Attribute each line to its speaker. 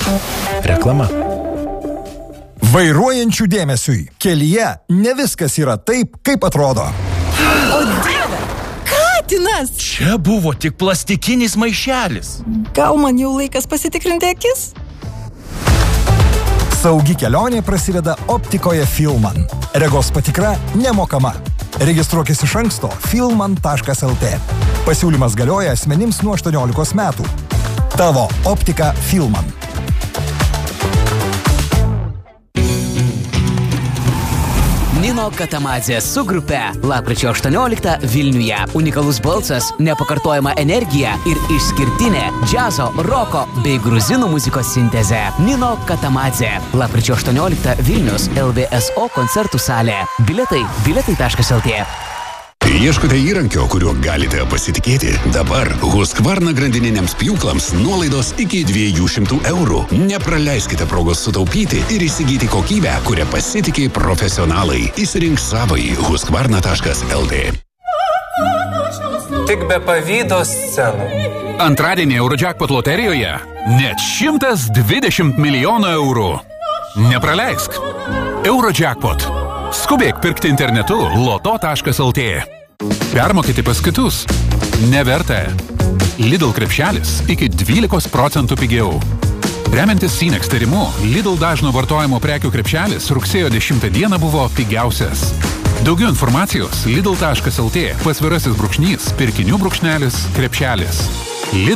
Speaker 1: Reklama.
Speaker 2: Vairuojančių dėmesiui. Kelyje ne viskas yra taip, kaip atrodo.
Speaker 3: O Dieve, katinas!
Speaker 1: Čia buvo tik plastikinis maišelis.
Speaker 3: Gal man jau laikas pasitikrinti akis?
Speaker 2: Saugi kelionė prasideda optikoje Filman. Regos patikra nemokama. Registruokis iš anksto filman.lt. Pasiūlymas galioja asmenims nuo 18 metų. Tavo optika Filman.
Speaker 4: Nino Katamadzė su grupe. Lapkričio 18 Vilniuje. Unikalus balsas, nepakartojama energija ir išskirtinė džiazo, roko bei gruzinų muzikos sintezė. Nino Katamadzė. Lapkričio 18 Vilnius LVSO koncertų salė. Biletai.lt.
Speaker 5: Ieškote įrankio, kuriuo galite pasitikėti? Dabar Husqvarna grandininiams pjūklams nuolaidos iki 200 eurų. Nepraleiskite progos sutaupyti ir įsigyti kokybę, kurią pasitikė profesionalai. Įsirink savąjį Husqvarna.lt.
Speaker 6: Tik be pavydo scenų.
Speaker 7: Antradienį Eurojackpot loterijoje net 120 milijonų eurų. Nepraleisk. Eurojackpot. Skubėk pirkti internetu loto.lt. Permokėti pas kitus. Neverta. Lidl krepšelis iki 12% pigiau. Remiantis Sinex tyrimu, Lidl dažno vartojimo prekių krepšelis rugsėjo 10 dieną buvo pigiausias. Daugiau informacijos lidl.lt /pirkinių-krepšelis. Lidl